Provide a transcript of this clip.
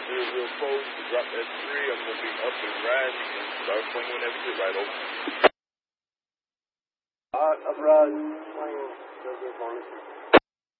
real close to drop that 3. I'm going to be up and riding and start swinging whenever you get right over. Alright, up rise. Swing. Go get one.